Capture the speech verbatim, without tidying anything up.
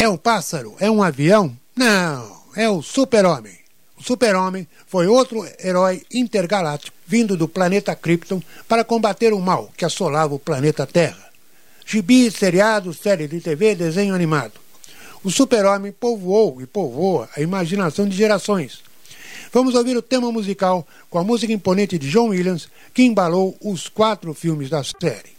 É um pássaro? É um avião? Não, é o Super-Homem. O Super-Homem foi outro herói intergaláctico vindo do planeta Krypton para combater o mal que assolava o planeta Terra. Gibi, seriado, série de T V, desenho animado. O Super-Homem povoou e povoa a imaginação de gerações. Vamos ouvir o tema musical com a música imponente de John Williams, que embalou os quatro filmes da série.